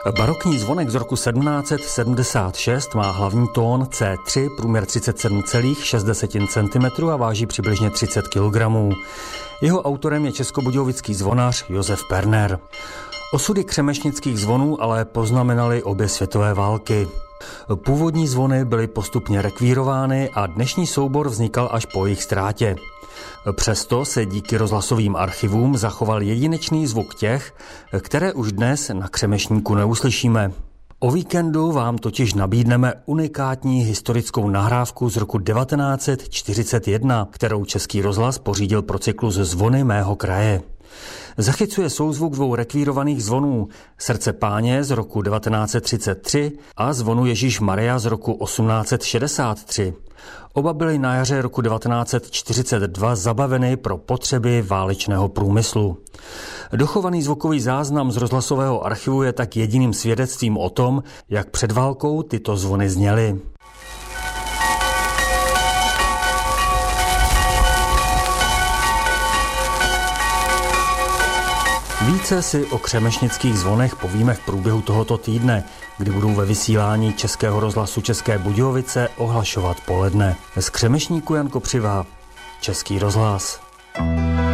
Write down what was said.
Barokní zvonek z roku 1776 má hlavní tón C3, průměr 37,6 cm a váží přibližně 30 kg. Jeho autorem je českobudějovický zvonař Josef Perner. Osudy křemešnických zvonů ale poznamenaly obě světové války. Původní zvony byly postupně rekvírovány a dnešní soubor vznikal až po jejich ztrátě. Přesto se díky rozhlasovým archivům zachoval jedinečný zvuk těch, které už dnes na Křemešníku neuslyšíme. O víkendu vám totiž nabídneme unikátní historickou nahrávku z roku 1941, kterou Český rozhlas pořídil pro cyklus Zvony mého kraje. Zachycuje souzvuk dvou rekvírovaných zvonů, Srdce Páně z roku 1933 a zvonu Ježíš Maria z roku 1863. Oba byly na jaře roku 1942 zabaveny pro potřeby válečného průmyslu. Dochovaný zvukový záznam z rozhlasového archivu je tak jediným svědectvím o tom, jak před válkou tyto zvony zněly. Více si o křemešnických zvonech povíme v průběhu tohoto týdne, kdy budou ve vysílání Českého rozhlasu České Budějovice ohlašovat poledne. Z Křemešníku Jan Kopřiva, Český rozhlas.